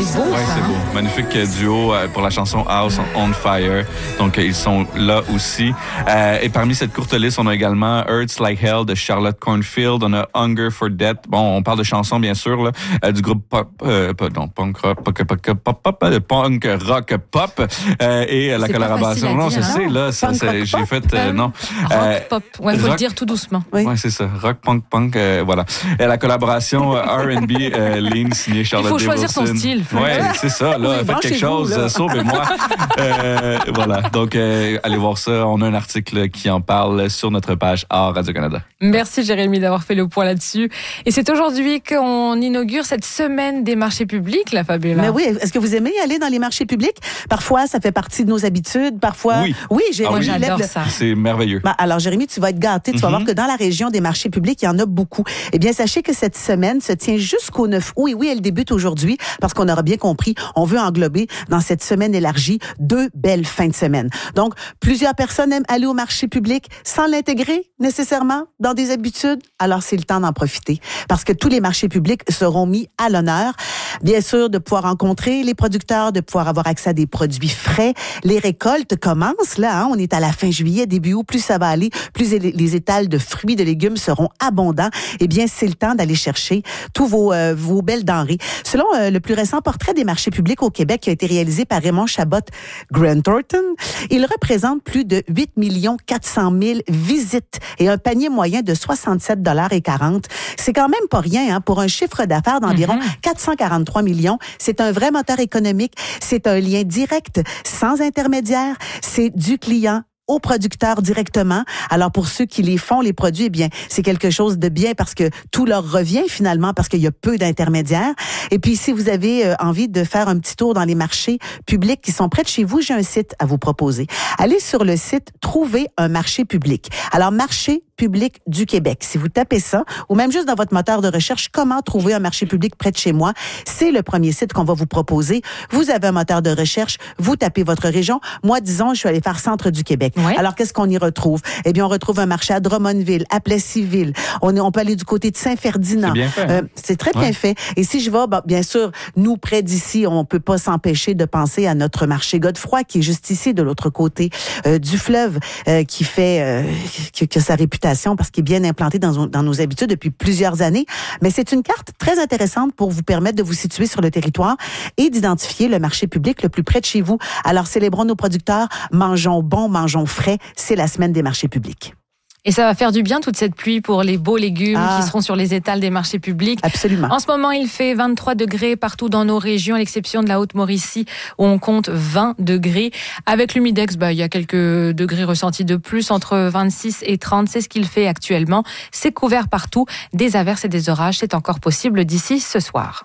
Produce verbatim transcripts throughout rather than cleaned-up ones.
C'est beau, ouais, ça, c'est hein? beau. Magnifique duo euh, pour la chanson House on Fire. Donc, euh, ils sont là aussi. Euh, et parmi cette courte liste, on a également Hurts Like Hell de Charlotte Cornfield. On a Hunger for Death. Bon, on parle de chansons, bien sûr, là, euh, du groupe pop, euh, non, punk rock, pop, pop, pop, pop, pop, euh, punk rock pop. Euh, et euh, la C'est collaboration. Non, je dire, sais, hein? là, ça, Punk c'est, rock j'ai pop. fait, euh, non. Rock, Euh, pop. Ouais, faut rock- le dire tout doucement. Oui. Ouais, c'est ça. Rock, punk, punk, euh, voilà. Et la collaboration euh, R and B euh, Lean signée Charlotte Il faut choisir son Davidson. style. Ouais, c'est ça. Là, Oui, faites quelque branchez-vous, chose, là. euh, sauvez-moi. euh, voilà. Donc, euh, allez voir ça. On a un article qui en parle sur notre page Art Radio-Canada. Merci Jérémy d'avoir fait le point là-dessus. Et c'est aujourd'hui qu'on inaugure cette semaine des marchés publics, la Fabiola. Mais oui, est-ce que vous aimez aller dans les marchés publics? Parfois, ça fait partie de nos habitudes. Parfois, Oui. oui, j'ai, Ah Moi, oui. j'élève j'adore le- ça. C'est merveilleux. Ben, alors, Jérémy, tu vas être gâté. Tu vas Mhm. voir que dans la région des marchés publics, il y en a beaucoup. Eh bien, sachez que cette semaine se tient jusqu'au neuf août. Et oui, elle débute aujourd'hui parce qu'on aura bien compris, on veut englober dans cette semaine élargie deux belles fins de semaine. Donc, plusieurs personnes aiment aller au marché public sans l'intégrer nécessairement dans des habitudes. Alors, c'est le temps d'en profiter parce que tous les marchés publics seront mis à l'honneur. Bien sûr, de pouvoir rencontrer les producteurs, de pouvoir avoir accès à des produits frais. Les récoltes commencent là. Hein? On est à la fin juillet, début août. Plus ça va aller, plus les les étals de fruits, de légumes seront abondants. Eh bien, c'est le temps d'aller chercher tous vos, euh, vos belles denrées. Selon euh, le plus récent portrait des marchés publics au Québec qui a été réalisé par Raymond Chabot Grant Thornton, il représente plus de huit millions quatre cent mille visites et un panier moyen de soixante-sept dollars et quarante. C'est quand même pas rien hein, pour un chiffre d'affaires d'environ Mm-hmm. quatre cent quarante-trois millions. C'est un vrai moteur économique. C'est un lien direct, sans intermédiaire. C'est du client aux producteurs directement. Alors, pour ceux qui les font, les produits, eh bien, c'est quelque chose de bien parce que tout leur revient finalement parce qu'il y a peu d'intermédiaires. Et puis, si vous avez euh, envie de faire un petit tour dans les marchés publics qui sont près de chez vous, j'ai un site à vous proposer. Allez sur le site Trouver un marché public. Alors, marché public du Québec. Si vous tapez ça, ou même juste dans votre moteur de recherche, comment trouver un marché public près de chez moi, c'est le premier site qu'on va vous proposer. Vous avez un moteur de recherche, vous tapez votre région. Moi, disons, je suis allée faire centre du Québec. Ouais. Alors, qu'est-ce qu'on y retrouve? Eh bien, on retrouve un marché à Drummondville, à Plessisville. On, est, on peut aller du côté de Saint-Ferdinand. C'est bien fait. Euh, c'est très bien Ouais. fait. Et si je vais, ben, bien sûr, nous, près d'ici, on peut pas s'empêcher de penser à notre marché Godefroy, qui est juste ici, de l'autre côté euh, du fleuve, euh, qui fait, euh, qui, qui a sa réputation parce qu'il est bien implanté dans, dans nos habitudes depuis plusieurs années. Mais c'est une carte très intéressante pour vous permettre de vous situer sur le territoire et d'identifier le marché public le plus près de chez vous. Alors, célébrons nos producteurs, mangeons bon, mangeons frais. C'est la semaine des marchés publics. Et ça va faire du bien toute cette pluie pour les beaux légumes Ah. qui seront sur les étals des marchés publics. Absolument. En ce moment, il fait vingt-trois degrés partout dans nos régions, à l'exception de la Haute-Mauricie où on compte vingt degrés. Avec l'humidex, bah, il y a quelques degrés ressentis de plus, entre vingt-six et trente. C'est ce qu'il fait actuellement. C'est couvert partout. Des averses et des orages, c'est encore possible d'ici ce soir.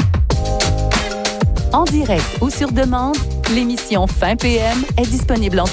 En direct ou sur demande, l'émission Fin P M est disponible en